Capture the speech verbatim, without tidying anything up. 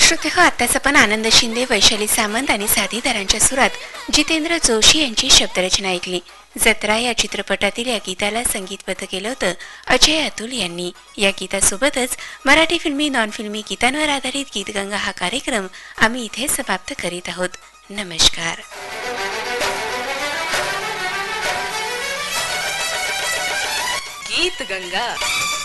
श्रोते हो, आत्ताच आपण आनंद शिंदे, वैशाली सामंत आणि साथीदारांच्या सुरात जितेंद्र जोशी यांची शब्दरचना ऐकली. जत्रा या चित्रपटातील या गीताला संगीतबद्ध केलं होतं अजय अतुल यांनी. या गीतासोबतच मराठी फिल्मी नॉन फिल्मी गीतांवर आधारित गीतगंगा हा कार्यक्रम आम्ही इथे समाप्त करीत आहोत. नमस्कार. गीतगंगा.